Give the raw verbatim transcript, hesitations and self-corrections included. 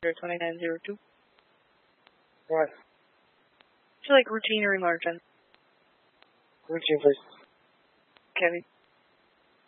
twenty-nine zero two. What? It's like routine or emergent. Routine, please. Kevin.